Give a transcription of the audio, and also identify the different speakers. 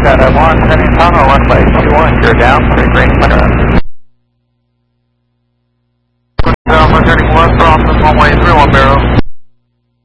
Speaker 1: got a 1 San Antonio, 1 by 21, you're down, 3 green, turn around. 131, crossing runway 31 barrel.